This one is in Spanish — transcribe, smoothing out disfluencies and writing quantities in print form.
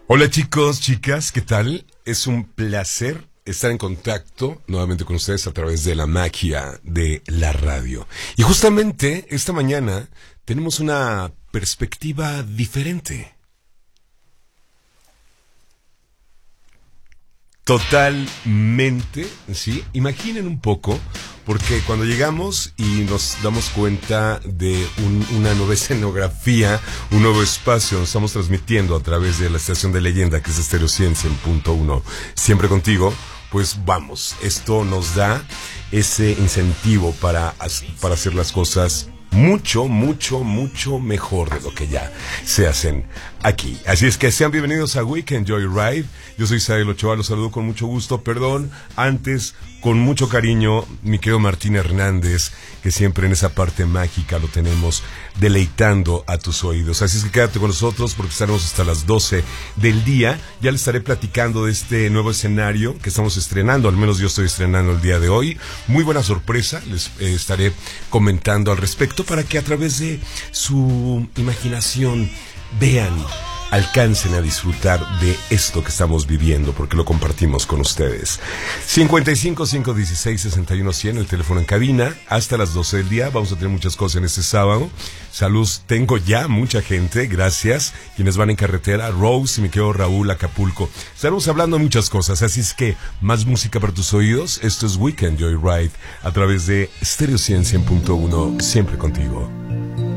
Hola chicos, chicas, ¿qué tal? Es un placer estar en contacto nuevamente con ustedes a través de la magia de la radio. Y justamente esta mañana tenemos una perspectiva diferente. Totalmente, ¿sí? Imaginen un poco, porque cuando llegamos y nos damos cuenta de una nueva escenografía, un nuevo espacio, nos estamos transmitiendo a través de la estación de leyenda que es Estéreo 100.1, siempre contigo, pues vamos, esto nos da ese incentivo para hacer las cosas mucho mejor de lo que ya se hacen aquí. Así es que sean bienvenidos a Weekend Joyride. Yo soy Isael Ochoa, los saludo con mucho gusto. Perdón, antes, con mucho cariño, mi querido Martín Hernández, que siempre en esa parte mágica lo tenemos deleitando a tus oídos. Así es que quédate con nosotros porque estaremos hasta las 12 del día. Ya les estaré platicando de este nuevo escenario que estamos estrenando, al menos yo estoy estrenando el día de hoy. Muy buena sorpresa, les estaré comentando al respecto para que a través de su imaginación vean, alcancen a disfrutar de esto que estamos viviendo, porque lo compartimos con ustedes. 55 516 61 100, el teléfono en cabina, hasta las 12 del día. Vamos a tener muchas cosas en este sábado. Salud, tengo ya mucha gente, gracias. Quienes van en carretera, Rose y mi querido Raúl, Acapulco. Estaremos hablando de muchas cosas, así es que más música para tus oídos. Esto es Weekend Joyride a través de Estéreo 100.1, siempre contigo.